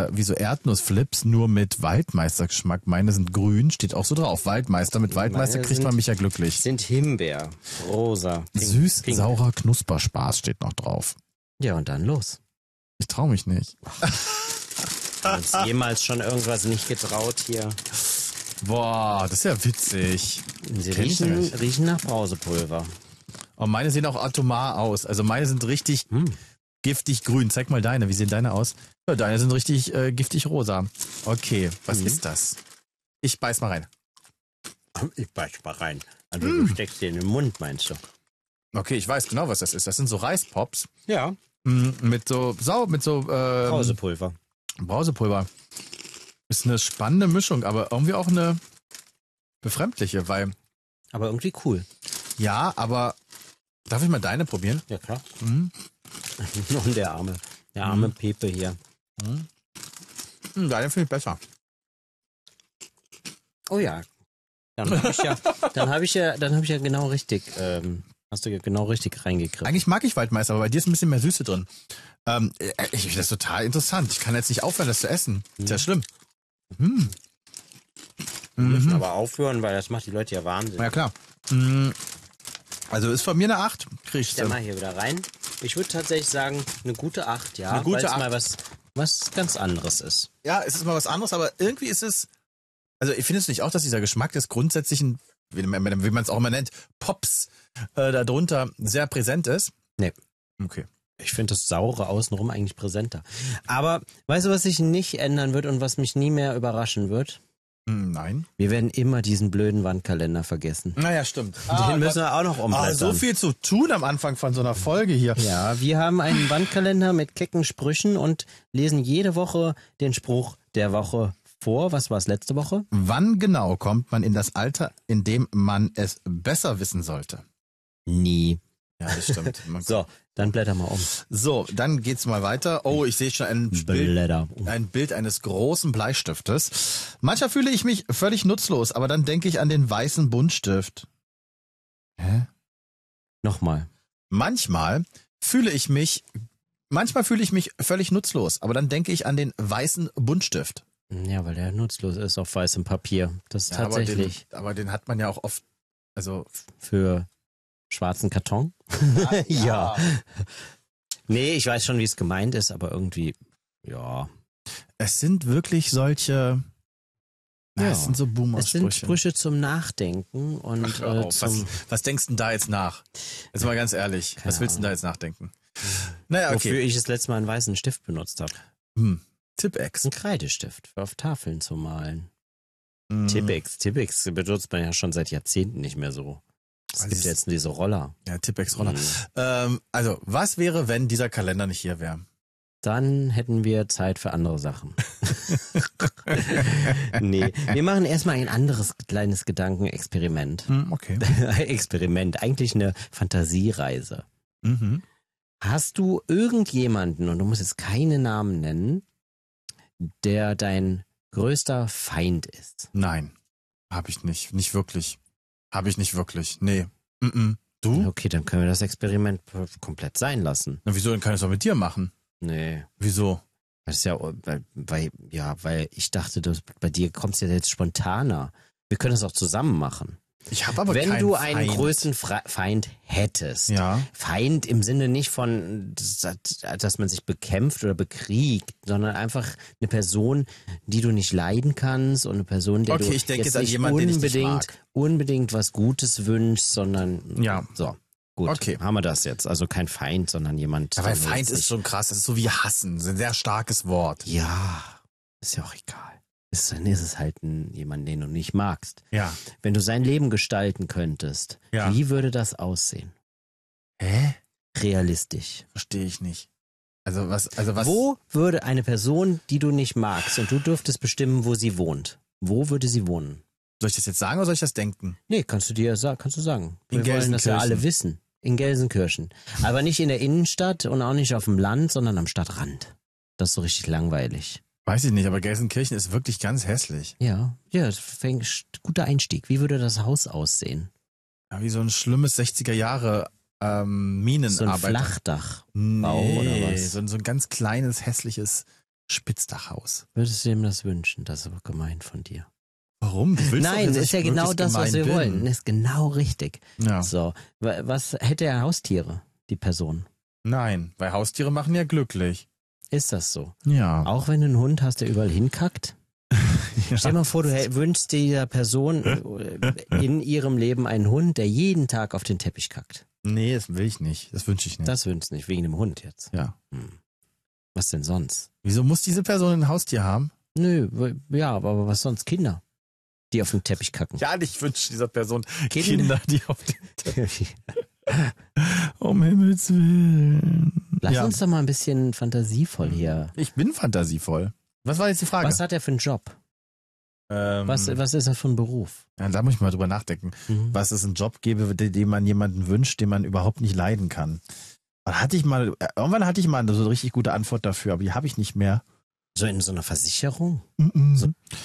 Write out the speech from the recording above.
wie so Erdnussflips, nur mit Waldmeistergeschmack. Meine sind grün, steht auch so drauf. Waldmeister, mit Waldmeister kriegt man mich ja glücklich. Sind Himbeer, rosa, pink, Süß, pink. saurer Knusperspaß steht noch drauf. Ja, und dann los. Ich traue mich nicht. Haben uns jemals schon irgendwas nicht getraut hier? Boah, das ist ja witzig. Sie Kenn ich nicht. riechen nach Brausepulver. Und meine sehen auch atomar aus. Also meine sind richtig giftig grün. Zeig mal deine. Wie sehen deine aus? Ja, deine sind richtig giftig rosa. Okay, was ist das? Ich beiß mal rein. Ich beiß mal rein. Also du steckst dir in den Mund, meinst du? Okay, ich weiß genau, was das ist. Das sind so Reispops. Ja. Mit so Brausepulver. Brausepulver. Ist eine spannende Mischung, aber irgendwie auch eine befremdliche, weil... Aber irgendwie cool. Ja, aber... Darf ich mal deine probieren? Ja, klar. Und der arme Pepe hier. Deine finde ich besser. Oh ja. Dann habe ich ja genau richtig, hast du ja genau richtig reingegriffen. Eigentlich mag ich Waldmeister, aber bei dir ist ein bisschen mehr Süße drin. Ich finde das total interessant. Ich kann jetzt nicht aufhören, das zu essen. Ist ja schlimm. Wir müssen aber aufhören, weil das macht die Leute ja Wahnsinn. Ja, klar. Also ist von mir eine 8. Krieg ich Stell mal hier wieder rein. Ich würde tatsächlich sagen, eine gute 8, ja. Eine gute weil es 8. mal was ganz anderes ist. Ja, es ist mal was anderes, aber irgendwie ist es... Also ich finde es nicht auch, dass dieser Geschmack des grundsätzlichen, wie man es auch immer nennt, Pops darunter sehr präsent ist. Nee. Okay. Ich finde das Saure außenrum eigentlich präsenter. Aber weißt du, was sich nicht ändern wird und was mich nie mehr überraschen wird? Nein. Wir werden immer diesen blöden Wandkalender vergessen. Naja, stimmt. Den müssen wir auch noch umblättern. So viel zu tun am Anfang von so einer Folge hier. Ja, wir haben einen Wandkalender mit kecken Sprüchen und lesen jede Woche den Spruch der Woche vor. Was war es letzte Woche? Wann genau kommt man in das Alter, in dem man es besser wissen sollte? Nie. Ja, das stimmt. So, dann blätter mal um. So, dann geht's mal weiter. Oh, ich sehe schon ein Bild eines großen Bleistiftes. Manchmal fühle ich mich völlig nutzlos, aber dann denke ich an den weißen Buntstift. Hä? Nochmal. Manchmal fühle ich mich völlig nutzlos, aber dann denke ich an den weißen Buntstift. Ja, weil der nutzlos ist auf weißem Papier. Das ist tatsächlich. Aber den hat man ja auch oft, also für schwarzen Karton? Ja. Nee, ich weiß schon, wie es gemeint ist, aber irgendwie, ja. Es sind wirklich solche, es sind so Boomer-Sprüche. Es sind Sprüche zum Nachdenken und was denkst du denn da jetzt nach? Jetzt mal ganz ehrlich, was willst du denn da jetzt nachdenken? Naja, okay. Wofür ich das letzte Mal einen weißen Stift benutzt habe. Tippex. Ein Kreidestift für auf Tafeln zu malen. Tippex benutzt man ja schon seit Jahrzehnten nicht mehr so. Es gibt ja jetzt diese Roller. Ja, Tippex-Roller. Also, was wäre, wenn dieser Kalender nicht hier wäre? Dann hätten wir Zeit für andere Sachen. Nee, wir machen erstmal ein anderes kleines Gedankenexperiment. Okay. Experiment, eigentlich eine Fantasiereise. Hast du irgendjemanden, und du musst jetzt keine Namen nennen, der dein größter Feind ist? Nein, habe ich nicht. Nicht wirklich. Habe ich nicht wirklich. Nee. Du? Okay, dann können wir das Experiment komplett sein lassen. Na, wieso? Dann kann ich es auch mit dir machen. Nee. Wieso? Das ist ja, weil ich dachte, bei dir kommt es ja jetzt spontaner. Wir können es auch zusammen machen. Ich habe aber Wenn keinen du einen Feind. größten Feind hättest, Ja. Feind im Sinne nicht von, dass man sich bekämpft oder bekriegt, sondern einfach eine Person, die du nicht leiden kannst und eine Person, der du ich denke jetzt jetzt an nicht jemanden, den ich nicht mag. unbedingt was Gutes wünschst, sondern Ja. So. Gut, Okay. haben wir das jetzt. Also kein Feind, sondern jemand. Ja, weil den du Feind jetzt ist schon krass. Das ist so wie hassen. Das ist ein sehr starkes Wort. Ja, ist ja auch egal. Dann ist es halt jemand, den du nicht magst. Ja. Wenn du sein Leben gestalten könntest, Ja. wie würde das aussehen? Hä? Realistisch. Verstehe ich nicht. Also was? Wo würde eine Person, die du nicht magst, und du dürftest bestimmen, wo sie wohnt, wo würde sie wohnen? Soll ich das jetzt sagen oder soll ich das denken? Nee, kannst du sagen. In Wir wollen das ja Gelsenkirchen. alle wissen. In Gelsenkirchen. Aber nicht in der Innenstadt und auch nicht auf dem Land, sondern am Stadtrand. Das ist so richtig langweilig. Weiß ich nicht, aber Gelsenkirchen ist wirklich ganz hässlich. Ja, guter Einstieg. Wie würde das Haus aussehen? Ja, wie so ein schlimmes 60er Jahre Minenarbeiter. So ein Flachdach. Nee, oder was? so ein ganz kleines, hässliches Spitzdachhaus. Würdest du ihm das wünschen? Das ist aber gemein von dir. Warum? Nein, das ist ja genau das, was wir wollen. Das ist genau richtig. Ja. So, was hätte er Haustiere, die Person? Nein, weil Haustiere machen ja glücklich. Ist das so? Ja. Auch wenn du einen Hund hast, der überall hinkackt? Ja. Stell dir mal vor, du wünschst dieser Person in ihrem Leben einen Hund, der jeden Tag auf den Teppich kackt. Nee, das will ich nicht. Das wünsche ich nicht. Das wünschst du nicht, wegen dem Hund jetzt. Ja. Was denn sonst? Wieso muss diese Person ein Haustier haben? Nö, ja, aber was sonst? Kinder, die auf den Teppich kacken. Ja, ich wünsche dieser Person Kinder, die auf den Teppich... Um Himmels Willen. Lass uns doch mal ein bisschen fantasievoll hier. Ich bin fantasievoll. Was war jetzt die Frage? Was hat er für einen Job? Was ist er für ein Beruf? Ja, da muss ich mal drüber nachdenken. Was es einen Job gäbe, den man jemanden wünscht, den man überhaupt nicht leiden kann. Irgendwann hatte ich mal so eine richtig gute Antwort dafür, aber die habe ich nicht mehr. So in so einer Versicherung? So,